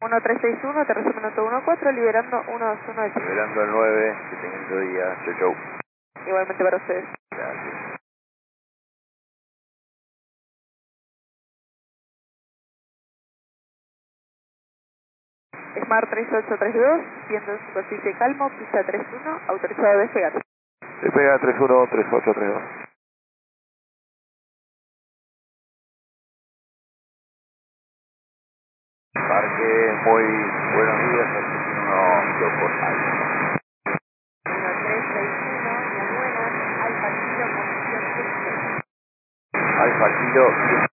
1361, aterriza minuto 14, liberando 121. Liberando el 9, que tengan lindo día. Chau, chau. Igualmente para ustedes. Gracias. Smart 3832, viendo en superficie calmo, pista 31, autorizado a despegar. Despega 313832. Parque, muy buenos días, Argentino 2 por alto. 1361, muy buenas, Alfa Kilo, posición 16. Alfa Kilo